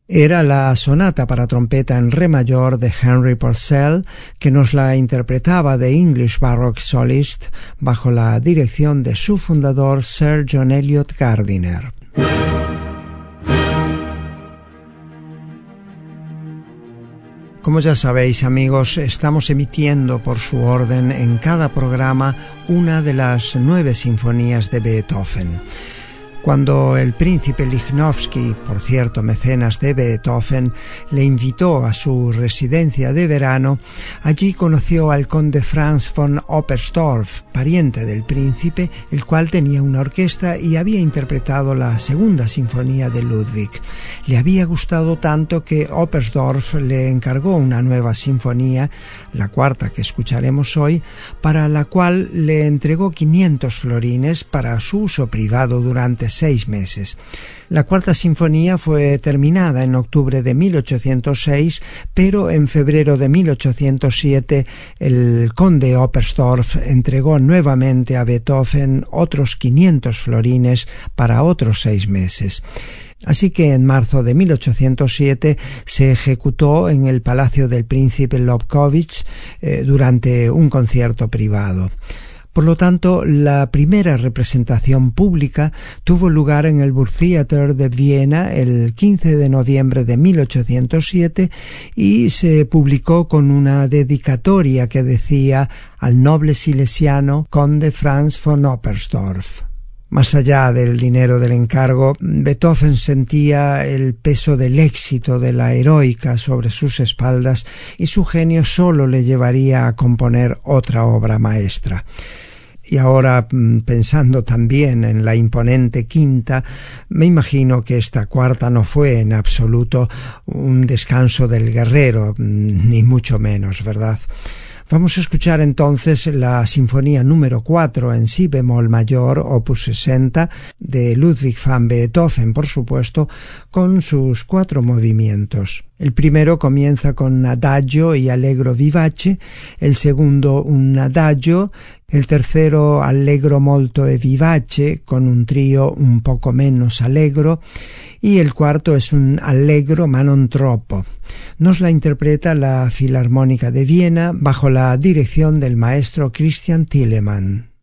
Era la sonata para trompeta en re mayor de Henry Purcell, que nos la interpretaba The English Baroque Solist bajo la dirección de su fundador Sir John Eliot Gardiner. Como ya sabéis, amigos, estamos emitiendo por su orden en cada programa una de las 9 sinfonías de Beethoven. Cuando el príncipe Lichnowsky, por cierto mecenas de Beethoven, le invitó a su residencia de verano, allí conoció al conde Franz von Oberstdorf, pariente del príncipe, el cual tenía una orquesta y había interpretado la segunda sinfonía de Ludwig. Le había gustado tanto que Oberstdorf le encargó una nueva sinfonía, la cuarta que escucharemos hoy, para la cual le entregó 500 florines para su uso privado durante 6 meses. La cuarta sinfonía fue terminada en octubre de 1806, pero en febrero de 1807 el conde Oberstdorf entregó nuevamente a Beethoven otros 500 florines para otros 6 meses. Así que en marzo de 1807 se ejecutó en el Palacio del Príncipe Lobkowitz durante un concierto privado. Por lo tanto, la primera representación pública tuvo lugar en el Burgtheater de Viena el 15 de noviembre de 1807 y se publicó con una dedicatoria que decía al noble silesiano conde Franz von Oberstdorf. Más allá del dinero del encargo, Beethoven sentía el peso del éxito de la heroica sobre sus espaldas y su genio solo le llevaría a componer otra obra maestra. Y ahora, pensando también en la imponente quinta, me imagino que esta cuarta no fue en absoluto un descanso del guerrero, ni mucho menos, ¿verdad? Vamos a escuchar entonces la sinfonía número 4 en si bemol mayor, opus 60, de Ludwig van Beethoven, por supuesto, con sus 4 movimientos. El primero comienza con adagio y allegro vivace, el segundo un adagio, el tercero allegro molto e vivace, con un trío un poco menos allegro, y el cuarto es un allegro ma non troppo. Nos la interpreta la Filarmónica de Viena bajo la dirección del maestro Christian Thielemann.